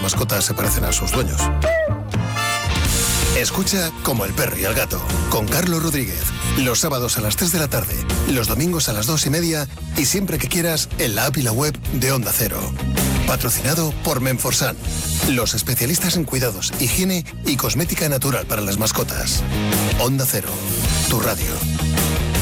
mascotas se parecen a sus dueños. Escucha Como el perro y el gato, con Carlos Rodríguez, los sábados a las 3 de la tarde, los domingos a las 2:30 y siempre que quieras en la app y la web de Onda Cero. Patrocinado por Menforsan, los especialistas en cuidados, higiene y cosmética natural para las mascotas. Onda Cero, tu radio.